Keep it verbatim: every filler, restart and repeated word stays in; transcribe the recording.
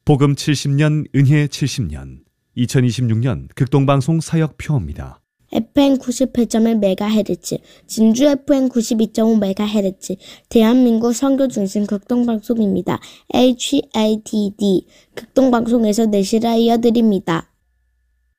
복음 칠십 년, 은혜 칠십 년, 이천이십육 년 극동방송 사역표입니다. 에프엠 구십팔 점 일 메가헤르츠, 진주 에프엠 구십이 점 오 메가헤르츠, 대한민국 선교중심 극동방송입니다. 에이치에이티디, 극동방송에서 내시라 이어드립니다.